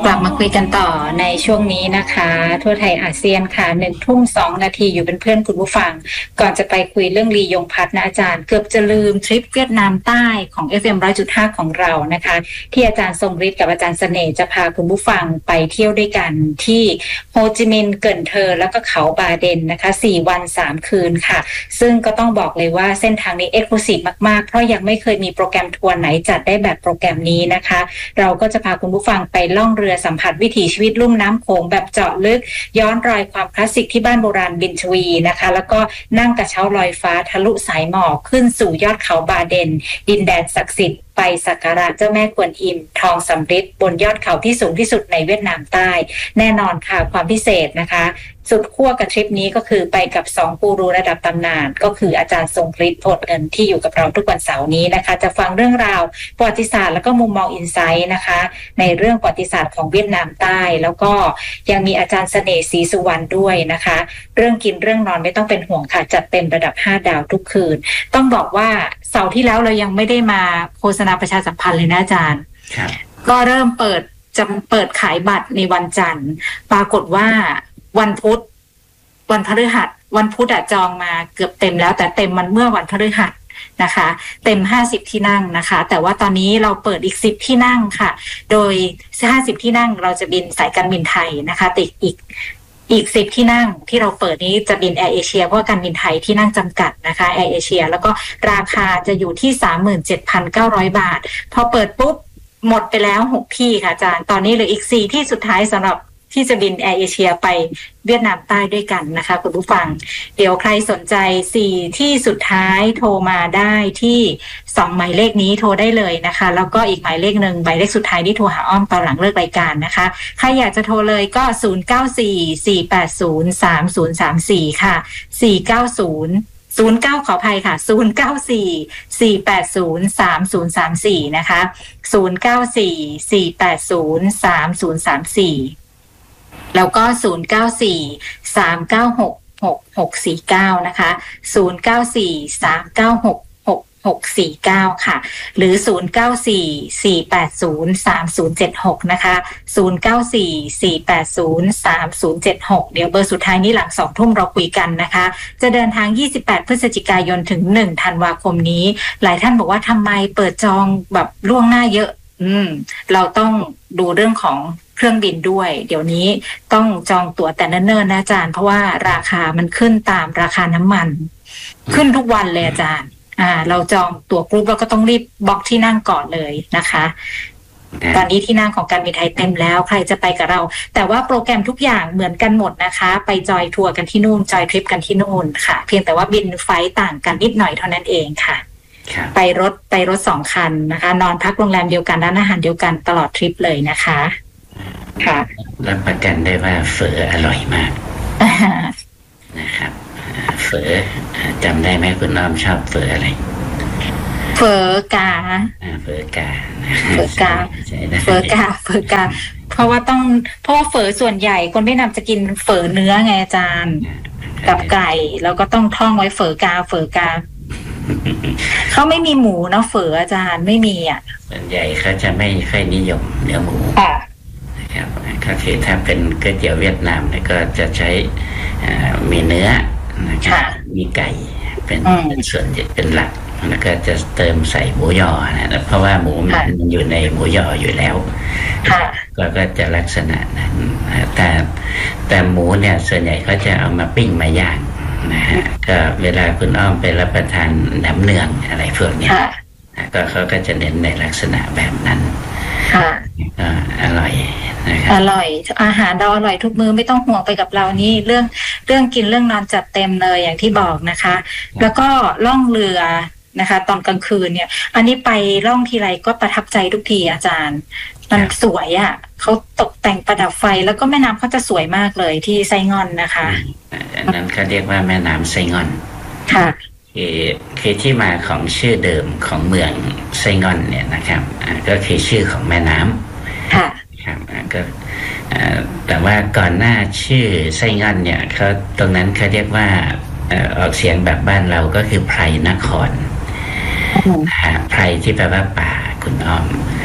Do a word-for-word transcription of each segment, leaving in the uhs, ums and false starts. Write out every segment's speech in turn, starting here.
กลับมาคุยกันต่อในช่วงนี้นะคะทั่วไทยอาเซียนค่ะหนึ่งทุ่มสองนาทีอยู่เป็นเพื่อนคุณผู้ฟังก่อนจะไปคุยเรื่องลียงพัฒน์นะอาจารย์เกือบจะลืมทริปเวียดนามใต้ของ เอฟ เอ็ม หนึ่งร้อยจุดห้า ของเรานะคะที่อาจารย์ทรงฤทธิ์กับอาจารย์เสน่ห์จะพาคุณผู้ฟังไปเที่ยวด้วยกันที่โฮจิมินห์เกินเทอแล้วก็เขาบาเดนนะคะสี่วันสามคืนค่ะซึ่งก็ต้องบอกเลยว่าเส้นทางนี้เอกลุศิฟมากๆเพราะยังไม่เคยมีโปรแกรมทัวร์ไหนจัดได้แบบโปรแกรมนี้นะคะเราก็จะพาคุณผู้ฟังไปล่องเรือสัมผัสวิถีชีวิตลุ่มน้ำโขงแบบเจาะลึกย้อนรอยความคลาสสิกที่บ้านโบราณบินชวีนะคะแล้วก็นั่งกระเช้าลอยฟ้าทะลุสายหมอกขึ้นสู่ยอดเขาบาเดนดินแดนศักดิ์สิทธิ์ไปสักการะเจ้าแม่กวนอิมทองสำริดบนยอดเขาที่สูงที่สุดในเวียดนามใต้แน่นอนค่ะความพิเศษนะคะสุดขั้วกับทริปนี้ก็คือไปกับสองกูรูระดับตำนานก็คืออาจารย์ทรงฤทธิ์โพธิ์เงินที่อยู่กับเราทุกวันเสาร์นี้นะคะจะฟังเรื่องราวประวัติศาสตร์แล้วก็มุมมองอินไซต์นะคะในเรื่องประวัติศาสตร์ของเวียดนามใต้แล้วก็ยังมีอาจารย์เสน่ห์ศรีสุวรรณด้วยนะคะเรื่องกินเรื่องนอนไม่ต้องเป็นห่วงค่ะจัดเต็มระดับห้าดาวทุกคืนต้องบอกว่าเสาร์ที่แล้วเรายังไม่ได้มาโฆษณาประชาสัมพันธ์เลยนะอาจารย์ก็เริ่มเปิดจะเปิดขายบัตรในวันจันทร์ปรากฏว่าวันพุธวันพฤหัสวันพุธอะจองมาเกือบเต็มแล้วแต่เต็มมันเมื่อวันพฤหัสนะคะเต็มห้าสิบที่นั่งนะคะแต่ว่าตอนนี้เราเปิดอีกสิบที่นั่งค่ะโดยห้าสิบที่นั่งเราจะบินสายการบินไทยนะคะติดอีกอีกสิบที่นั่งที่เราเปิดนี้จะบินแอร์เอเชียเพราะการบินไทยที่นั่งจำกัดนะคะแอร์เอเชียแล้วก็ราคาจะอยู่ที่ สามหมื่นเจ็ดพันเก้าร้อย บาทพอเปิดปุ๊บหมดไปแล้วหกที่ค่ะอาจารย์ตอนนี้เหลืออีกสี่ที่สุดท้ายสำหรับที่จะบินแอร์เอเชียไปเวียดนามใต้ด้วยกันนะคะคุณผู้ฟังเดี๋ยวใครสนใจสี่ที่สุดท้ายโทรมาได้ที่สองหมายเลขนี้โทรได้เลยนะคะแล้วก็อีกหมายเลขหนึ่งหมายเลขสุดท้ายที่โทรหาอ้อมตอนหลังเลิกรายการนะคะใครอยากจะโทรเลยก็ศูนย์ เก้า สี่ สี่ แปด ศูนย์ สาม ศูนย์ สาม สี่ค่ะสี่ เก้า ศูนย์ ศูนย์ เก้าขออภัยค่ะศูนย์ เก้า สี่ สี่ แปด ศูนย์ สาม ศูนย์ สาม สี่นะคะศูนย์ เก้า สี่ สี่ แปด ศูนย์ สาม ศูนย์ สาม สี่แล้วก็ศูนย์ เก้า สี่ สาม เก้า หก หก หก สี่ เก้านะคะศูนย์ เก้า สี่ สาม เก้า หก หก หก สี่ เก้าค่ะหรือศูนย์ เก้า สี่ สี่ แปด ศูนย์ สาม ศูนย์ เจ็ด หกนะคะศูนย์ เก้า สี่ สี่ แปด ศูนย์ สาม ศูนย์ เจ็ด หกเดี๋ยวเบอร์สุดท้ายนี้หลังสองทุ่มเราคุยกันนะคะจะเดินทางยี่สิบแปดพฤศจิกายนถึงหนึ่งธันวาคมนี้หลายท่านบอกว่าทำไมเปิดจองแบบล่วงหน้าเยอะอืมเราต้องดูเรื่องของเครื่องบินด้วยเดี๋ยวนี้ต้องจองตั๋วแต่เนิ่นๆนะอาจารย์เพราะว่าราคามันขึ้นตามราคาน้ำมันขึ้นทุกวันเลยอาจารย์อ่าเราจองตั๋วกรุ๊ปเราก็ต้องรีบบล็อกที่นั่งก่อนเลยนะคะตอนนี้ที่นั่งของการบินไทยเต็มแล้วใครจะไปกับเราแต่ว่าโปรแกรมทุกอย่างเหมือนกันหมดนะคะไปจอยทัวร์กันที่นู่นจอยทริปกันที่นู่นค่ะเพียงแต่ว่าบินไฟล์ต่างกันนิดหน่อยเท่านั้นเองค่ะไปรถไปรถสองคันนะคะนอนพักโรงแรมเดียวกันร้านอาหารเดียวกันตลอดทริปเลยนะคะค่ะรับประกันได้ว่าเฝออร่อยมากนะครับเฝอจำได้ไหมคุณน้อมชอบเฝออะไรเฝอกาเฝอกาเฝอกาเฝอกาเฝอกาเพราะว่าต้องเพราะว่าเฝอส่วนใหญ่คนเวียดนามจะกินเฝอเนื้อไงอาจารย์กับไก่แล้วก็ต้องท่องไว้เฝอกาเฝอกาเขาไม่มีหมูเนาะเฝออาจารย์ไม่มีอ่ะส่วนใหญ่เขาจะไม่ค่อยนิยมเนื้อหมูนะครับก็คือถ้าเป็นก๋วยเตี๋ยวเวียดนามเนี่ยก็จะใช้มีเนื้อนะครับมีไก่เป็นส่วนเป็นหลักแล้วก็จะเติมใส่หมูยอนะเพราะว่าหมูมันอยู่ในหมูยออยู่แล้วก็ก็จะลักษณะนั้นแต่แต่หมูเนี่ยส่วนใหญ่เขาจะเอามาปิ้งมาย่างนะฮะก็เวลาคุณอ้อมไปรับประทานน้ำเนืองอะไรพวกนี้ก็เขาก็จะเน้นในลักษณะแบบนั้นก็อร่อยนะครับอร่อยอาหารเราอร่อยทุกมื้อไม่ต้องห่วงไปกับเรานี่เรื่องเรื่องกินเรื่องนอนจัดเต็มเลยอย่างที่บอกนะคะแล้วก็ล่องเรือนะคะตอนกลางคืนเนี่ยอันนี้ไปล่องทีไรก็ประทับใจทุกทีอาจารย์มันสวยอ่ะเขาตกแต่งประดับไฟแล้วก็แม่น้ำเขาจะสวยมากเลยที่ไซงอนนะคะนั้นเขาเรียกว่าแม่น้ำไซงอนค่ะคือคือที่มาของชื่อเดิมของเมืองไซงอนเนี่ยนะครับก็คือชื่อของแม่น้ำค่ะครับก็แต่ว่าก่อนหน้าชื่อไซงอนเนี่ยเขาตรงนั้นเขาเรียกว่าออกเสียงแบบบ้านเราก็คือไพรนครไพรที่แปลว่าป่าคุณอ้อม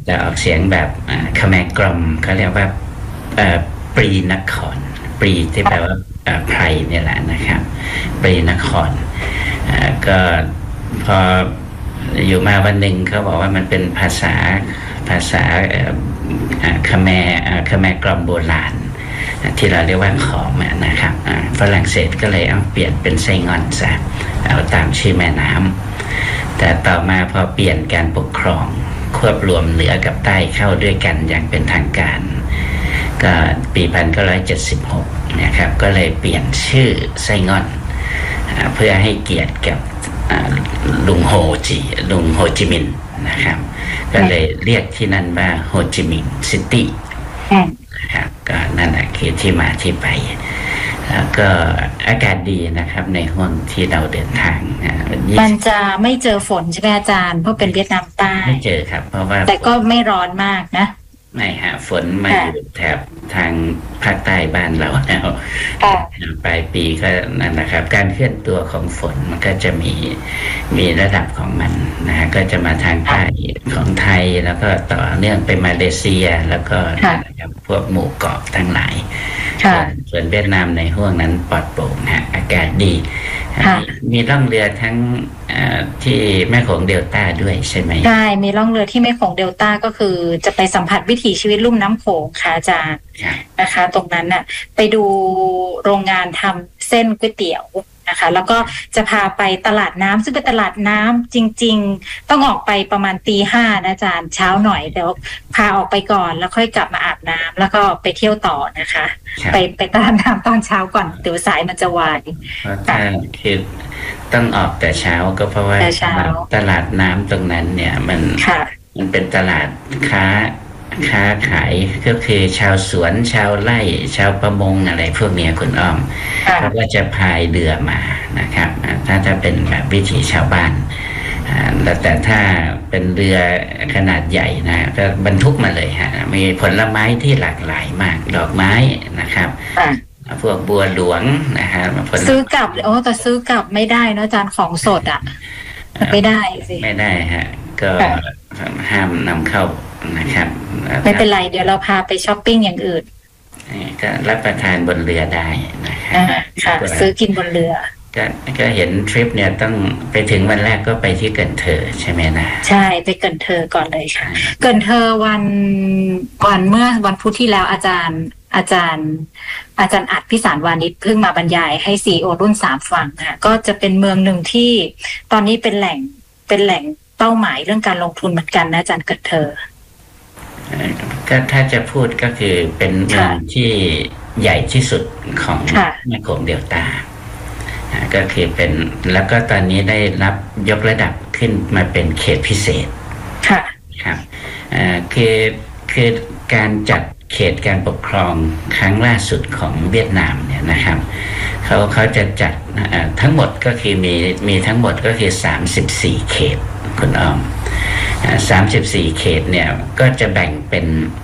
จะออกเสียงแบบคแมกรอมเขาเรียกว่าปรีนครปรีที่แปลว่าไพรเนี่ยแหละนะครับปรีนครก็พออยู่มาวันหนึ่งเขาบอกว่ามันเป็นภาษาภาษาคแมคแมกรอมโบราณที่เราเรียกว่าขอมนะครับฝรั่งเศสก็เลยเอาเปลี่ยนเป็นไซงอนซะเอาตามชื่อแม่น้ำแต่ต่อมาพอเปลี่ยนการปกครองควบรวมเหนือกับใต้เข้าด้วยกันอย่างเป็นทางการก็ปีหนึ่งพันเก้าร้อยเจ็ดสิบหกนะครับก็เลยเปลี่ยนชื่อไซงอนเพื่อให้เกียรติกับลุงโฮจิลุงโฮจิมินห์นะครับก็เลยเรียกที่นั่นว่าโฮจิมินห์ซิตี้นะครับก็นั่นแหละคือที่มาที่ไปแล้วก็อากาศดีนะครับในห้วงที่เราเดินทางมันจะไม่เจอฝนใช่ไหมอาจารย์เพราะเป็นเวียดนามใต้ไม่เจอครับเพราะว่าแต่ก็ไม่ร้อนมากนะไม่ฮะฝนมาอยู่แถบทางภาคใต้บ้านเราแล้วปลายปีก็นั่นแหละครับการเคลื่อนตัวของฝนมันก็จะมีมีระดับของมันนะฮะก็จะมาทางใต้ของไทยแล้วก็ต่อเนื่องไปมาเลเซียแล้วก็พวกหมู่เกาะทั้งหลายส่วนเวียดนามในห้วงนั้นปลอดโปร่งฮะอากาศดีมีล่องเรือทั้งที่แม่โขงเดลต้าด้วยใช่ไหมใช่มีล่องเรือที่แม่โขงเดลต้าก็คือจะไปสัมผัสวิถีชีวิตลุ่มน้ำโขงค่ะอาจารย์นะคะตรงนั้นน่ะไปดูโรงงานทำเส้นก๋วยเตี๋ยวนะคะแล้วก็จะพาไปตลาดน้ำซึ่งเป็นตลาดน้ำจริงๆต้องออกไปประมาณตีห้านะอาจารย์เช้าหน่อยเดี๋ยวพาออกไปก่อนแล้วค่อยกลับมาอาบน้ำแล้วก็ไปเที่ยวต่อนะคะไปไปตลาดน้ำตอนเช้าก่อนเดี๋ยวสายมันจะวายคือต้องออกแต่เช้าก็เพราะว่าตลาดน้ำตรงนั้นเนี่ยมันมันเป็นตลาดค้าค้าขายก็คือชาวสวนชาวไร่ชาวประมงอะไรพวกนี้คุณอ้อมเขาก็จะพายเรือมานะครับถ้าถ้าเป็นแบบวิถีชาวบ้านแต่ถ้าเป็นเรือขนาดใหญ่นะก็บรรทุกมาเลยฮะมีผลไม้ที่หลากหลายมากดอกไม้นะครับพวกบัวหลวงนะฮะซื้อกลับโอ้แต่ซื้อกลับไม่ได้นะอาจารย์ของสดอ่ะไม่ได้สิไม่ได้ฮะก็ห้ามนำเข้านะครับไม่เป็นไรเดี๋ยวเราพาไปช้อปปิ้งอย่างอื่นก็รับประทานบนเรือได้นะครับค่ะซื้อกินบนเรือก็ก็เห็นทริปเนี่ยต้องไปถึงวันแรกก็ไปที่เกินเธอใช่ไหมนะใช่ไปเกินเธอก่อนเลยค่ะเกินเธอวันวันเมื่อวันพุธที่แล้วอาจารย์อาจารย์อาจารย์อัดพิสารวานิชเพิ่งมาบรรยายให้ซีอีโอรุ่นสามฟังค่ะก็จะเป็นเมืองหนึ่งที่ตอนนี้เป็นแหล่งเป็นแหล่งเป้าหมายเรื่องการลงทุนเหมือนกันนะอาจารย์เกินเธอก็ถ้าจะพูดก็คือเป็นเมืองที่ใหญ่ที่สุดของแม่โขงเดลต้าก็คือเป็นแล้วก็ตอนนี้ได้รับยกระดับขึ้นมาเป็นเขตพิเศษค่ะครับคือคือการจัดเขตการปกครองครั้งล่าสุดของเวียดนามเนี่ยนะครับเขาเขาจะจัดทั้งหมดก็คือมีมีทั้งหมดก็คือสามสิบสี่เขตคุณอ้อมสามสิบสี่เขตเนี่ยก็จะแบ่งเป็น